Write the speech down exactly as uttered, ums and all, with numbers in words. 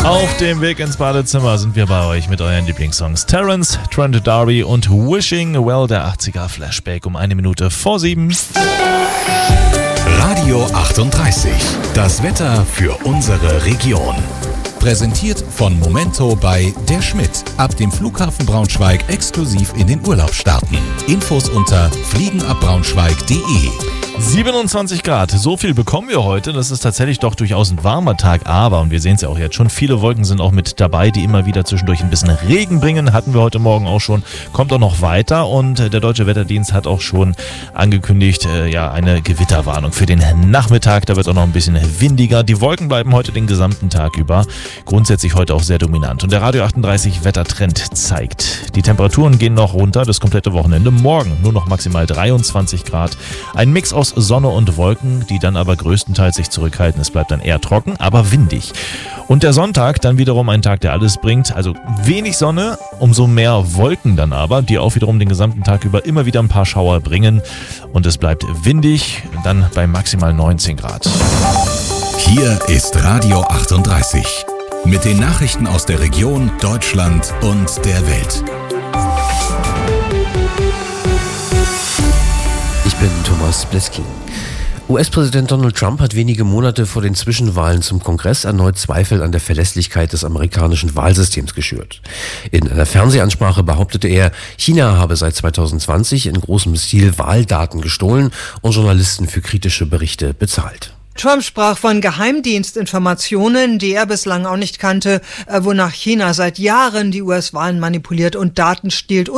Auf dem Weg ins Badezimmer sind wir bei euch mit euren Lieblingssongs Terence, Trent D'Arby und Wishing Well, der achtziger Flashback um eine Minute vor sieben. Radio achtunddreißig, das Wetter für unsere Region. Präsentiert von Momento bei Der Schmidt. Ab dem Flughafen Braunschweig exklusiv in den Urlaub starten. Infos unter fliegenabbraunschweig punkt de. siebenundzwanzig Grad, so viel bekommen wir heute. Das ist tatsächlich doch durchaus ein warmer Tag, aber, und wir sehen es ja auch jetzt schon, viele Wolken sind auch mit dabei, die immer wieder zwischendurch ein bisschen Regen bringen. Hatten wir heute Morgen auch schon, kommt auch noch weiter und der Deutsche Wetterdienst hat auch schon angekündigt, äh, ja, eine Gewitterwarnung für den Nachmittag. Da wird auch noch ein bisschen windiger. Die Wolken bleiben heute den gesamten Tag über. Grundsätzlich heute auch sehr dominant. Und der Radio achtunddreißig Wettertrend zeigt, die Temperaturen gehen noch runter, das komplette Wochenende. Morgen nur noch maximal dreiundzwanzig Grad. Ein Mix aus Sonne und Wolken, die dann aber größtenteils sich zurückhalten. Es bleibt dann eher trocken, aber windig. Und der Sonntag dann wiederum ein Tag, der alles bringt. Also wenig Sonne, umso mehr Wolken dann aber, die auch wiederum den gesamten Tag über immer wieder ein paar Schauer bringen. Und es bleibt windig, dann bei maximal neunzehn Grad. Hier ist Radio achtunddreißig. Mit den Nachrichten aus der Region, Deutschland und der Welt. Ich bin Thomas Bleskin. U S-Präsident Donald Trump hat wenige Monate vor den Zwischenwahlen zum Kongress erneut Zweifel an der Verlässlichkeit des amerikanischen Wahlsystems geschürt. In einer Fernsehansprache behauptete er, China habe seit zweitausendzwanzig in großem Stil Wahldaten gestohlen und Journalisten für kritische Berichte bezahlt. Trump sprach von Geheimdienstinformationen, die er bislang auch nicht kannte, wonach China seit Jahren die U S-Wahlen manipuliert und Daten stiehlt.